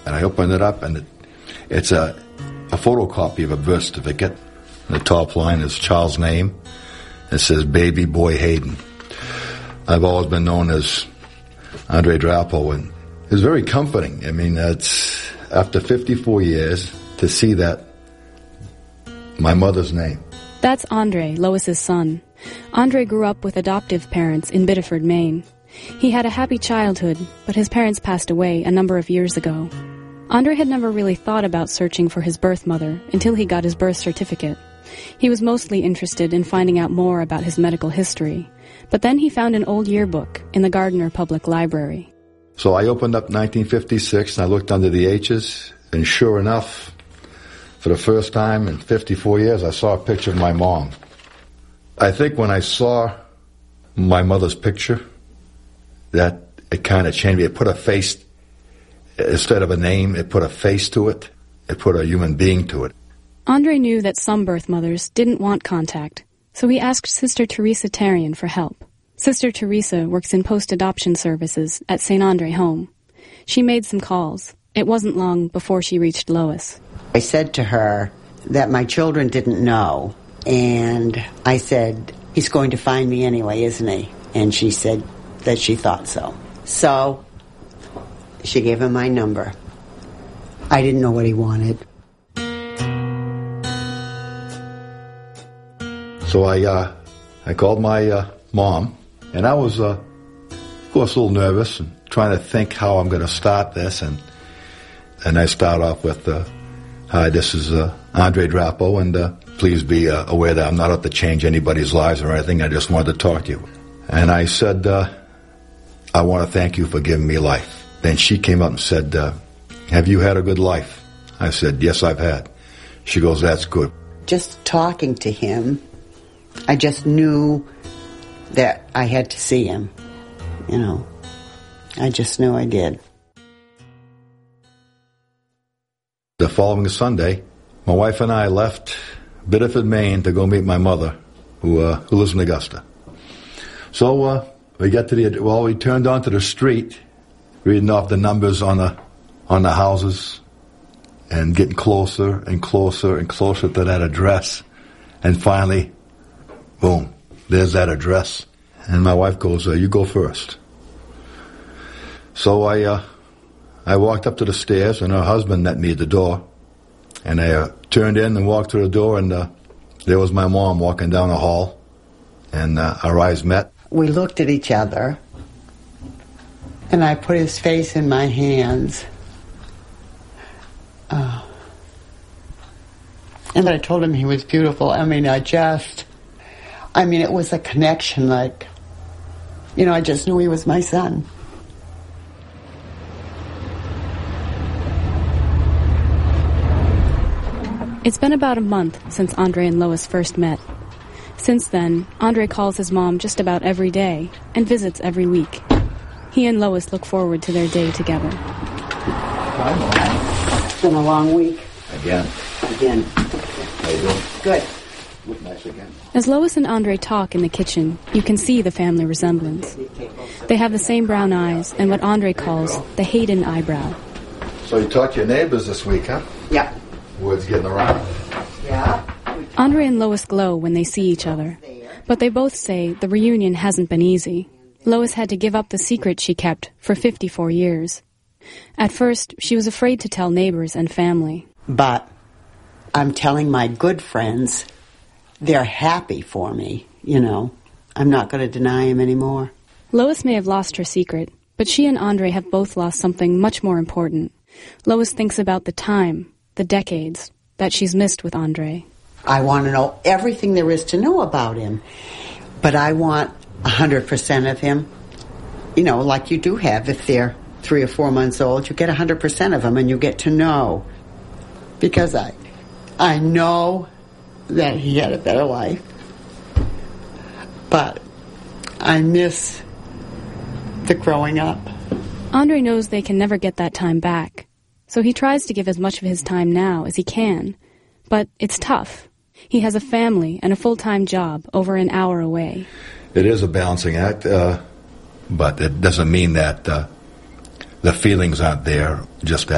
And I opened it up, and it's a photocopy of a birth certificate. The top line is child's name. It says Baby Boy Hayden. I've always been known as Andre Drapeau, and it's very comforting. I mean, it's after 54 years to see that my mother's name. That's Andre, Lois's son. Andre grew up with adoptive parents in Biddeford, Maine. He had a happy childhood, but his parents passed away a number of years ago. Andre had never really thought about searching for his birth mother until he got his birth certificate. He was mostly interested in finding out more about his medical history, but then he found an old yearbook in the Gardner Public Library. So I opened up 1956, and I looked under the H's, and sure enough, for the first time in 54 years, I saw a picture of my mom. I think when I saw my mother's picture, that it kind of changed me. It put a face, instead of a name, it put a face to it. It put a human being to it. Andre knew that some birth mothers didn't want contact, so he asked Sister Teresa Tarian for help. Sister Teresa works in post-adoption services at St. Andre Home. She made some calls. It wasn't long before she reached Lois. I said to her that my children didn't know, and I said, he's going to find me anyway, isn't he? And she said that she thought so. So she gave him my number. I didn't know what he wanted. So I called my mom, and I was, of course, a little nervous and trying to think how I'm going to start this. And I start off with, hi, this is Andre Drapeau, and please be aware that I'm not out to change anybody's lives or anything. I just wanted to talk to you. And I said, I want to thank you for giving me life. Then she came up and said, have you had a good life? I said, yes, I've had. She goes, that's good. Just talking to him, I just knew that I had to see him, you know. I just knew I did. The following Sunday, my wife and I left Biddeford, Maine to go meet my mother, who lives in Augusta. So we got to we turned onto the street, reading off the numbers on the houses, and getting closer and closer and closer to that address. And finally, boom, there's that address. And my wife goes, you go first. So I walked up to the stairs, and her husband met me at the door. And I turned in and walked through the door, and there was my mom walking down the hall. And our eyes met. We looked at each other, and I put his face in my hands. And I told him he was beautiful. I mean, it was a connection, like, you know, I just knew he was my son. It's been about a month since Andre and Lois first met. Since then, Andre calls his mom just about every day and visits every week. He and Lois look forward to their day together. Hi, Mom. It's been a long week. Again. How you doing? Good. Look nice again. As Lois and Andre talk in the kitchen, you can see the family resemblance. They have the same brown eyes and what Andre calls the Hayden eyebrow. So you talked to your neighbors this week, huh? Yeah. Word's getting around. Yeah. Andre and Lois glow when they see each other, but they both say the reunion hasn't been easy. Lois had to give up the secret she kept for 54 years. At first, she was afraid to tell neighbors and family. But I'm telling my good friends, they're happy for me, you know. I'm not going to deny him anymore. Lois may have lost her secret, but she and Andre have both lost something much more important. Lois thinks about the time, the decades, that she's missed with Andre. I want to know everything there is to know about him. But I want 100% of him. You know, like you do have. If they're 3 or 4 months old, you get 100% of them and you get to know. Because I know that he had a better life. But I miss the growing up. Andre knows they can never get that time back. So he tries to give as much of his time now as he can. But it's tough. He has a family and a full-time job over an hour away. It is a balancing act, but it doesn't mean that the feelings aren't there, just